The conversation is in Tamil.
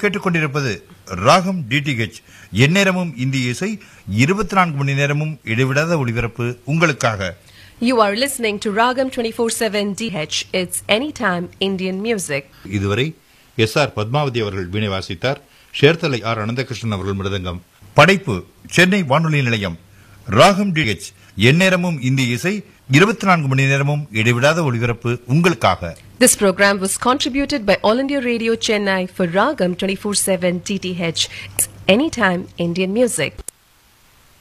கேட்டுக்கொண்டிருப்பது ராகம் டிடிஹெச். எந்நேரமும் இந்திய இசை, 24 மணி நேரமும் இடைவிடாத ஒளிபரப்பு உங்களுக்காக. You are listening to Ragam 24/7 DH. It's anytime Indian music. இதுவரை எஸ்.ஆர். பத்மாவதி அவர்கள் வீணை வாசித்தார். ஷேர்தலை ஆர். அனந்தகிருஷ்ணன் அவர்கள் மிருதங்கம். படைப்பு சென்னை வானொலி நிலையம். ராகம் டிடிஹெச், எந்நேரமும் இந்திய இசை, 24 மணி நேரமும் இடைவிடாத ஒளிபரப்பு உங்களுக்காக. This program was contributed by All India Radio Chennai for Ragam 24/7 DTH. It's anytime Indian music.